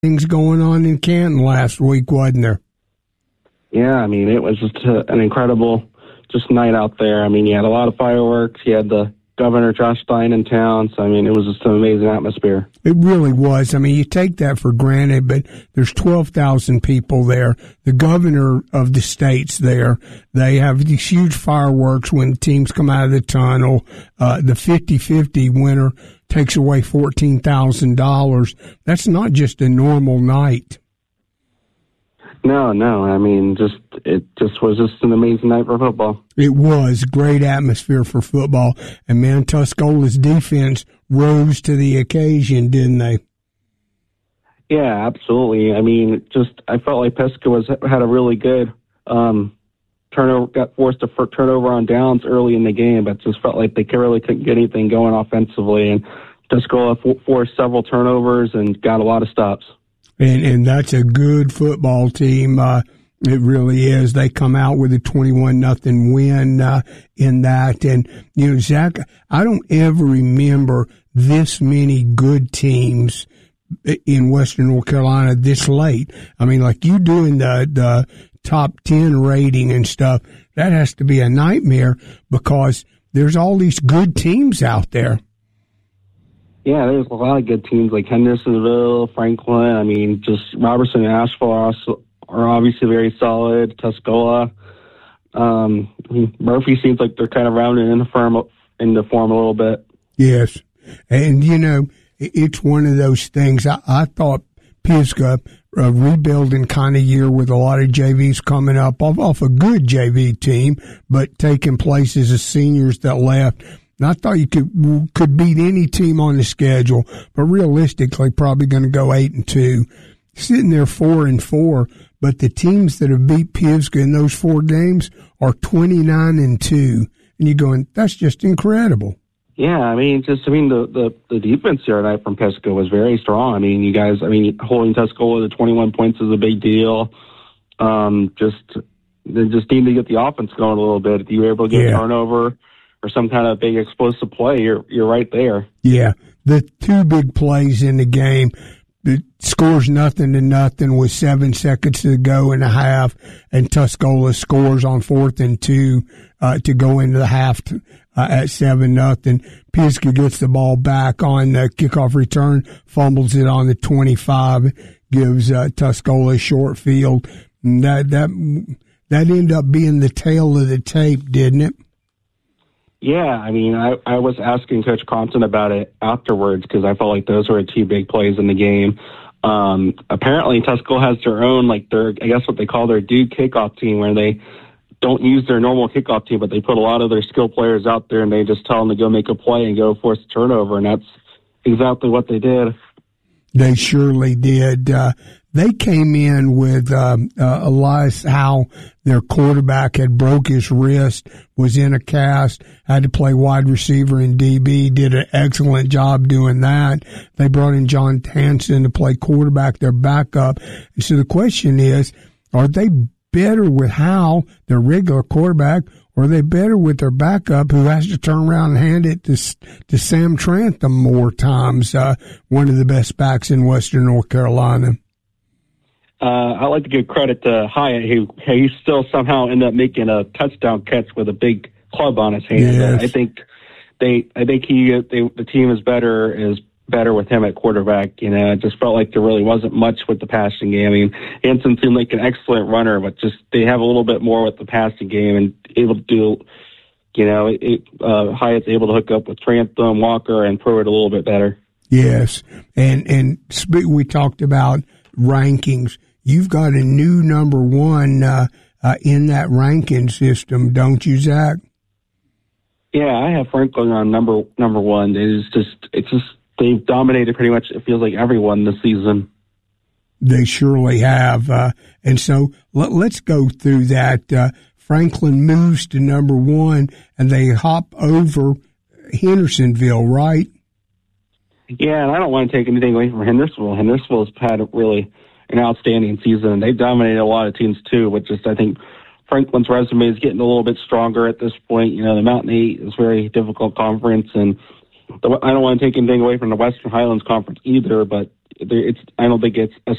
things going on in Canton last week, wasn't there? Yeah, I mean, it was just an incredible night out there. I mean, you had a lot of fireworks. You had the Governor Josh Stein in town. So, I mean, it was just an amazing atmosphere. It really was. I mean, you take that for granted, but there's 12,000 people there. The governor of the state's there. They have these huge fireworks when teams come out of the tunnel. The 50-50 winner takes away $14,000. That's not just a normal night. No. I mean, it was an amazing night for football. It was great atmosphere for football, and man, Tuscola's defense rose to the occasion, didn't they? Yeah, absolutely. I mean, I felt like Pisgah had a really good turnover, got forced to turnover on downs early in the game, but just felt like they really couldn't get anything going offensively, and Tuscola forced several turnovers and got a lot of stops. And that's a good football team. It really is. They come out with a 21-0 win in that. And, you know, Zach, I don't ever remember this many good teams in Western North Carolina this late. I mean, like you doing the top 10 rating and stuff, that has to be a nightmare because there's all these good teams out there. Yeah, there's a lot of good teams like Hendersonville, Franklin. I mean, just Robertson and Asheville are obviously very solid. Tuscola. Murphy seems like they're kind of rounding into form a little bit. Yes. And, you know, it's one of those things. I thought Pisgah, a rebuilding kind of year with a lot of JVs coming up off a good JV team, but taking places as seniors that left. And I thought you could beat any team on the schedule, but realistically, probably going to go 8-2, sitting there 4-4. But the teams that have beat Pisgah in those 4 games are 29-2, and you're going, that's just incredible. Yeah, I mean, the defense here tonight from Pisgah was very strong. I mean, you guys, holding Tuscola to 21 points is a big deal. They just need to get the offense going a little bit. If you were able to get a turnover or some kind of big explosive play, you're right there. Yeah, the 2 big plays in the game, it scores 0-0 with 7 seconds to go in the half, and Tuscola scores on 4th and 2 to go into the half at 7-0. Pisgah gets the ball back on the kickoff return, fumbles it on the 25, gives Tuscola a short field. And that ended up being the tail of the tape, didn't it? Yeah, I mean, I was asking Coach Compton about it afterwards because I felt like those were 2 big plays in the game. Apparently, Tuscola has their own, I guess what they call their dude kickoff team, where they don't use their normal kickoff team, but they put a lot of their skilled players out there and they just tell them to go make a play and go force a turnover, and that's exactly what they did. They surely did. They came in with Elias Howe, their quarterback, had broke his wrist, was in a cast, had to play wide receiver and DB, did an excellent job doing that. They brought in John Hanson to play quarterback, their backup. And so the question is, are they better with Howe, their regular quarterback, or are they better with their backup who has to turn around and hand it to Sam Trantham more times, one of the best backs in Western North Carolina? I like to give credit to Hyatt, who he still somehow ended up making a touchdown catch with a big club on his hand. Yes. I think the team is better with him at quarterback. You know, it just felt like there really wasn't much with the passing game. I mean, Hanson seemed like an excellent runner, but just they have a little bit more with the passing game and able to do. You know, Hyatt's able to hook up with Trantham, Walker, and Pruitt a little bit better. Yes, and we talked about rankings. You've got a new number 1 in that ranking system, don't you, Zach? Yeah, I have Franklin on number 1. It's just they've dominated pretty much. It feels like everyone this season. They surely have, and so let's go through that. Franklin moves to number 1, and they hop over Hendersonville, right? Yeah, and I don't want to take anything away from Hendersonville. Hendersonville's had really an outstanding season, and they've dominated a lot of teams too, but just I think Franklin's resume is getting a little bit stronger at this point. You know, the Mountain 8 is a very difficult conference, and I don't want to take anything away from the Western Highlands Conference either, but I don't think it's as